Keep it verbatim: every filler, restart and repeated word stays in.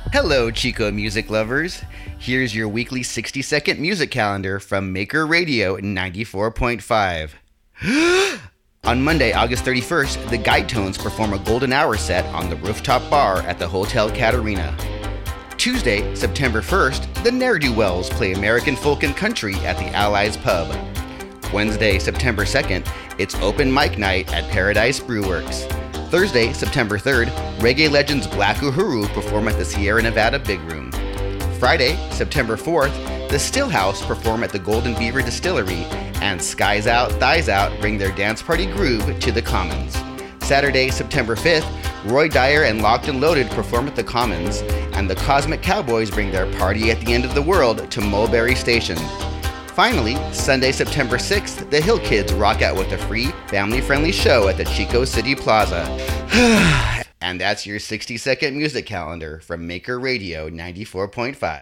Hello, Chico music lovers. Here's your weekly sixty second music calendar from Maker Radio ninety-four point five. On Monday, August thirty-first, the Guidetones perform a golden hour set on the rooftop bar at the Hotel Catarina. Tuesday, September first, the Ne'er-Do-Wells play American folk and country at the Allies Pub. Wednesday, September second, it's open mic night at Paradise Brewworks. Thursday, September third, reggae legends Black Uhuru perform at the Sierra Nevada Big Room. Friday, September fourth, the Stillhouse perform at the Golden Beaver Distillery, and Skies Out, Thighs Out bring their dance party groove to the Commons. Saturday, September fifth, Roy Dyer and Locked and Loaded perform at the Commons, and the Cosmic Cowboys bring their Party at the End of the World to Mulberry Station. Finally, Sunday, September sixth, the Hill Kids rock out with a free, family-friendly show at the Chico City Plaza. And that's your sixty second music calendar from Maker Radio ninety-four point five.